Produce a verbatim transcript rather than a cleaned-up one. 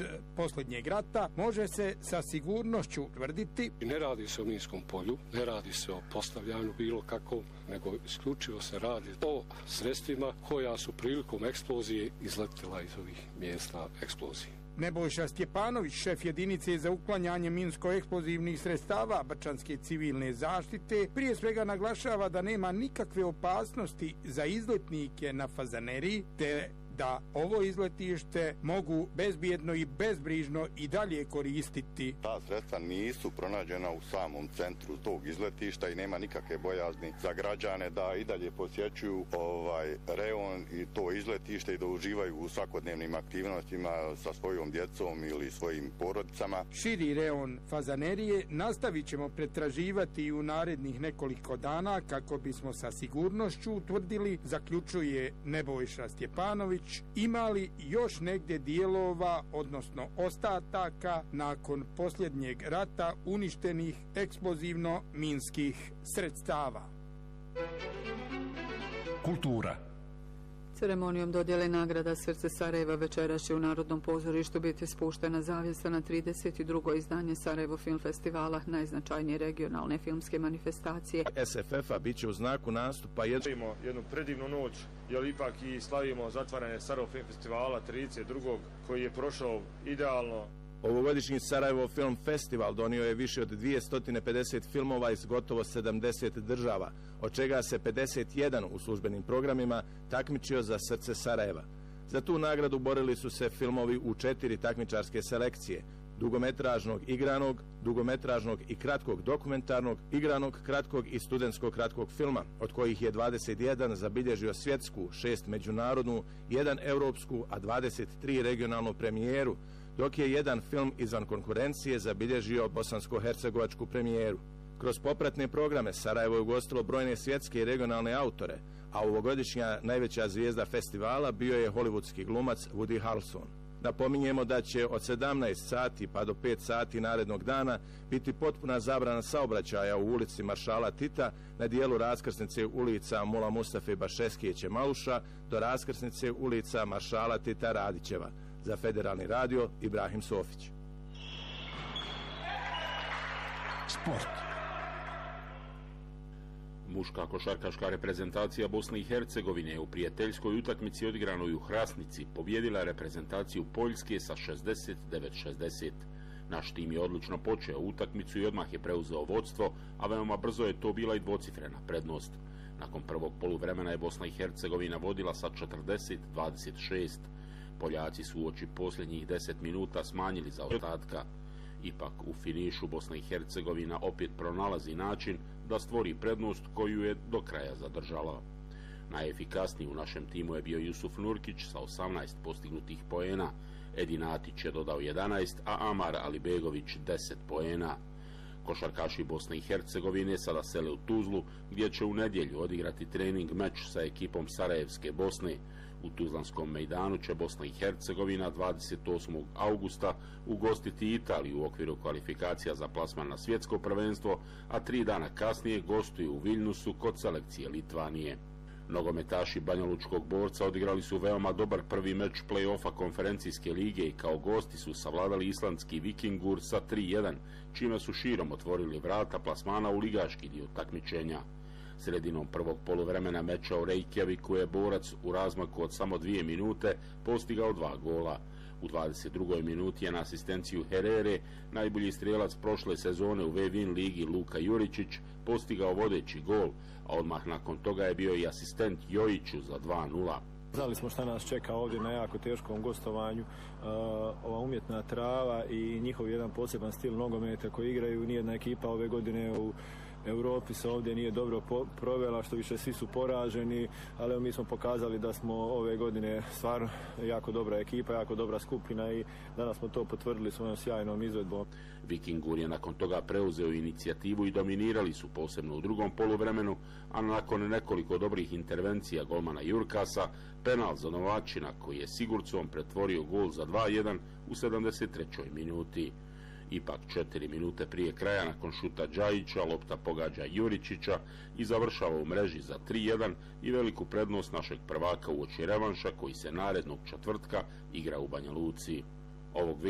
iz posljednjeg rata, može se sa sigurnošću tvrditi: ne radi se o minskom polju, ne radi se o postavljanju bilo kakvom, nego isključivo se radi o sredstvima koja su prilikom eksplozije izletila iz ovih mjesta eksplozije. Nebojša Stjepanović, šef jedinice za uklanjanje minsko-eksplozivnih sredstava Brčanske civilne zaštite, prije svega naglašava da nema nikakve opasnosti za izletnike na Fazaneriji, te da ovo izletište mogu bezbjedno i bezbrižno i dalje koristiti. Ta sredstva nisu pronađena u samom centru tog izletišta i nema nikakve bojazni za građane da i dalje posjećuju ovaj reon i to izletište i da uživaju u svakodnevnim aktivnostima sa svojom djecom ili svojim porodicama. Širi reon Fazanerije nastavit ćemo pretraživati i u narednih nekoliko dana kako bismo sa sigurnošću utvrdili, zaključuje Nebojša Stjepanović, imali još negdje dijelova, odnosno ostataka nakon posljednjeg rata uništenih eksplozivno-minskih sredstava. Kultura. Ceremonijom dodjele nagrada Srce Sarajeva večeras će u Narodnom pozorištu biti spuštena zavjesa na trideset drugo izdanje Sarajevo Film Festivala, najznačajnije regionalne filmske manifestacije. S F F-a bit će u znaku nastupa jednu, jednu predivnu noć, jer ipak i slavimo zatvaranje Sarajevo Film Festivala trideset drugog koji je prošao idealno. Ovogodišnji Sarajevo Film Festival donio je više od dvjesto pedeset filmova iz gotovo sedamdeset država, od čega se pedeset jedan u službenim programima takmičio za Srce Sarajeva. Za tu nagradu borili su se filmovi u četiri takmičarske selekcije: dugometražnog igranog, dugometražnog i kratkog dokumentarnog, igranog kratkog i studentskog kratkog filma, od kojih je dvadeset jedan zabilježio svjetsku, šest međunarodnu, jedan europsku, a dvadeset tri regionalnu premijeru, dok je jedan film izvan konkurencije zabilježio bosansko-hercegovačku premijeru. Kroz popratne programe Sarajevo je ugostilo brojne svjetske i regionalne autore, a ovogodišnja najveća zvijezda festivala bio je hollywoodski glumac Woody Harrelson. Napominjemo da će od sedamnaest sati pa do pet sati narednog dana biti potpuna zabrana saobraćaja u ulici Maršala Tita na dijelu raskrsnice ulica Mula Mustafe Bašeskijeće Maluša do raskrsnice ulica Maršala Tita Radićeva. Za Federalni radio, Ibrahim Sofić. Sport. Muška košarkaška reprezentacija Bosne i Hercegovine u prijateljskoj utakmici odigranoj u Hrasnici pobjedila reprezentaciju Poljske sa šezdeset devet šezdeset. Naš tim je odlično počeo utakmicu i odmah je preuzeo vodstvo, a veoma brzo je to bila i dvocifrena prednost. Nakon prvog poluvremena je Bosna i Hercegovina vodila sa četrdeset dvadeset šest. Poljaci su uoči posljednjih deset minuta smanjili zaostatka. Ipak u finišu Bosna i Hercegovina opet pronalazi način da stvori prednost koju je do kraja zadržala. Najefikasniji u našem timu je bio Jusuf Nurkić sa osamnaest postignutih poena, Edin Atić je dodao jedanaest, a Amar Alibegović deset poena. Košarkaši Bosne i Hercegovine sada sele u Tuzlu, gdje će u nedjelju odigrati trening meč sa ekipom Sarajevske Bosne. U Tuzlanskom mejdanu će Bosna i Hercegovina dvadeset osmog augusta ugostiti Italiju u okviru kvalifikacija za plasman na svjetsko prvenstvo, a tri dana kasnije gostuju u Viljnusu kod selekcije Litvanije. Nogometaši Banjalučkog Borca odigrali su veoma dobar prvi meč play-offa konferencijske lige i kao gosti su savladali islandski Vikingur sa tri jedan, čime su širom otvorili vrata plasmana u ligaški dio takmičenja. Sredinom prvog poluvremena meča u Reykjaviku je Borac u razmaku od samo dvije minute postigao dva gola. U dvadeset drugoj minuti je na asistenciju Herere najbolji strijelac prošle sezone u Vevin ligi Luka Juričić postigao vodeći gol, a odmah nakon toga je bio i asistent Jojiću za dva nula. Znali smo šta nas čeka ovdje na jako teškom gostovanju, uh, ova umjetna trava i njihov jedan poseban stil nogometa koji igraju. Nijedna ekipa ove godine u Europi se ovdje nije dobro provela, što više svi su poraženi, ali mi smo pokazali da smo ove godine stvarno jako dobra ekipa, jako dobra skupina i danas smo to potvrdili svojom sjajnom izvedbom. Vikingur je nakon toga preuzeo inicijativu i dominirali su posebno u drugom poluvremenu, a nakon nekoliko dobrih intervencija golmana Jurkasa, penal za Novačina koji je Sigurcom pretvorio gol za dva jedan u sedamdeset trećoj minuti. Ipak četiri minute prije kraja nakon šuta Džajića lopta pogađa Juričića i završava u mreži za tri jedan i veliku prednost našeg prvaka uoči revanša koji se narednog četvrtka igra u Banja Luci. Ovog